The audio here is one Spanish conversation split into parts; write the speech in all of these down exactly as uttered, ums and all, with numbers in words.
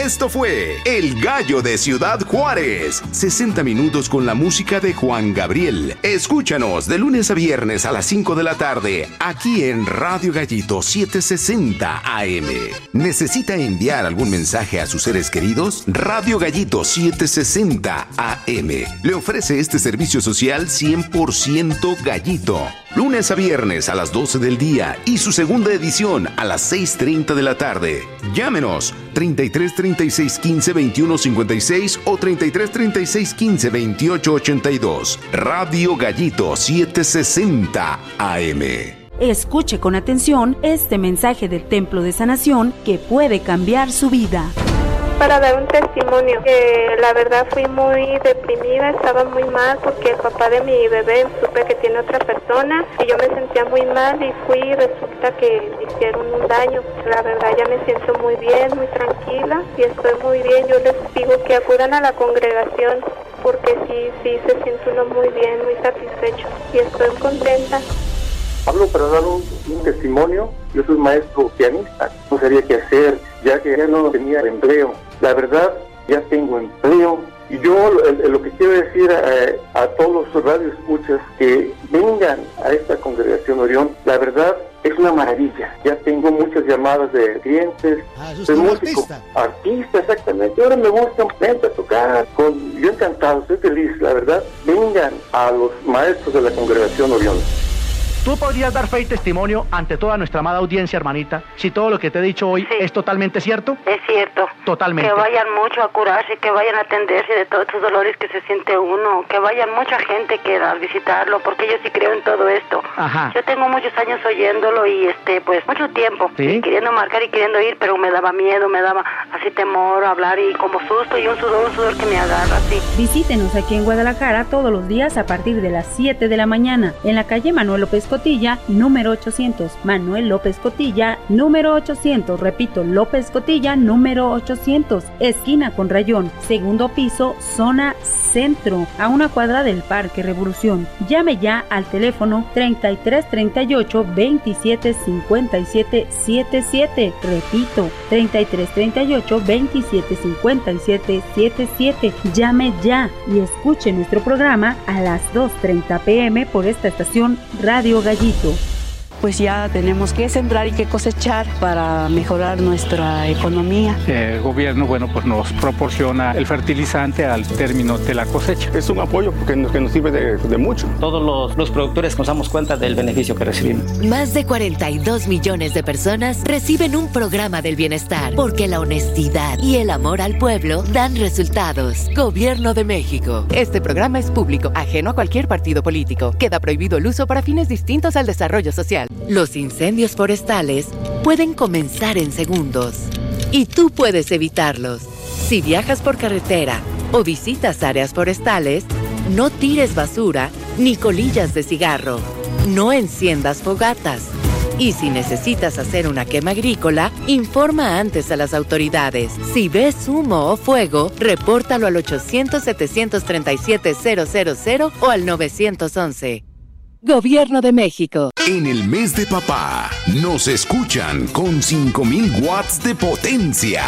Esto fue El Gallo de Ciudad Juárez. sesenta minutos con la música de Juan Gabriel. Escúchanos de lunes a viernes a las cinco de la tarde, aquí en Radio Gallito setecientos sesenta A M. ¿Necesita enviar algún mensaje a sus seres queridos? Radio Gallito setecientos sesenta A M le ofrece este servicio social cien por ciento gallito. Lunes a viernes a las doce del día y su segunda edición a las seis treinta de la tarde. Llámenos treinta y tres, treinta y seis, quince, veintiuno, cincuenta y seis o treinta y tres, treinta y seis, quince, veintiocho, ochenta y dos. Radio Gallito setecientos sesenta A M. Escuche con atención este mensaje del Templo de Sanación que puede cambiar su vida. Para dar un testimonio, que la verdad fui muy deprimida, estaba muy mal porque el papá de mi bebé supe que tiene otra persona y yo me sentía muy mal y fui y resulta que me hicieron un daño. La verdad ya me siento muy bien, muy tranquila y estoy muy bien. Yo les digo que acudan a la congregación porque sí, sí se siente uno muy bien, muy satisfecho y estoy contenta. Hablo para dar un, un testimonio. Yo soy maestro pianista, no sabía qué hacer, ya que ya no tenía empleo. La verdad, ya tengo empleo. Y yo lo, lo que quiero decir a, a todos los radioescuchas que vengan a esta congregación Orión, la verdad es una maravilla. Ya tengo muchas llamadas de clientes, ah, de músicos, artista. artista, exactamente. Ahora me gusta vente a tocar. Con, yo encantado, estoy feliz, la verdad. Vengan a los maestros de la congregación Orión. ¿Tú podrías dar fe y testimonio ante toda nuestra amada audiencia, hermanita, si todo lo que te he dicho hoy sí. es totalmente cierto? Es cierto. Totalmente. Que vayan mucho a curarse, que vayan a atenderse de todos esos dolores que se siente uno, que vayan mucha gente que a visitarlo, porque yo sí creo en todo esto. Ajá. Yo tengo muchos años oyéndolo y este, pues mucho tiempo, ¿sí? Y queriendo marcar y queriendo ir, pero me daba miedo, me daba así temor a hablar y como susto y un sudor, un sudor que me agarra así. Visítenos aquí en Guadalajara todos los días a partir de las siete de la mañana, en la calle Manuel López Cotilla, número ochocientos. Manuel López Cotilla, número ochocientos. Repito, López Cotilla, número ochocientos. Esquina con Rayón. Segundo piso, zona centro, a una cuadra del Parque Revolución. Llame ya al teléfono treinta y tres, treinta y ocho, veintisiete, cincuenta y siete, setenta y siete. Repito, treinta y tres, treinta y ocho, veintisiete, cincuenta y siete, setenta y siete. Llame ya y escuche nuestro programa a las dos treinta pm por esta estación Radio Gallito. Pues ya tenemos que sembrar y que cosechar para mejorar nuestra economía. El gobierno, bueno, pues nos proporciona el fertilizante al término de la cosecha. Es un apoyo que nos, que nos sirve de, de mucho. Todos los, los productores nos damos cuenta del beneficio que recibimos. Más de cuarenta y dos millones de personas reciben un programa del bienestar, porque la honestidad y el amor al pueblo dan resultados. Gobierno de México. Este programa es público, ajeno a cualquier partido político. Queda prohibido el uso para fines distintos al desarrollo social. Los incendios forestales pueden comenzar en segundos y tú puedes evitarlos. Si viajas por carretera o visitas áreas forestales, no tires basura ni colillas de cigarro. No enciendas fogatas. Y si necesitas hacer una quema agrícola, informa antes a las autoridades. Si ves humo o fuego, repórtalo al ochocientos, setecientos treinta y siete, cero cero cero o al nueve once. Gobierno de México. En el mes de papá, nos escuchan con cinco mil watts de potencia.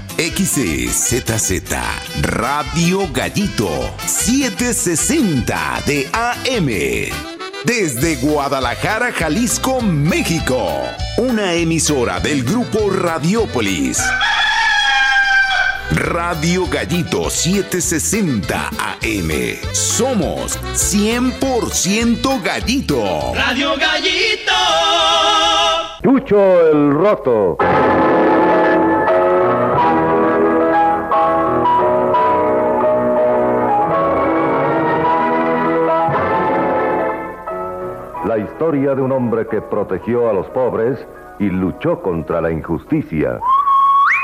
X E Z Z Radio Gallito setecientos sesenta de A M. Desde Guadalajara, Jalisco, México. Una emisora del grupo Radiópolis. Radio Gallito setecientos sesenta A M. Somos cien por ciento Gallito. Radio Gallito. Chucho el Roto. La historia de un hombre que protegió a los pobres y luchó contra la injusticia.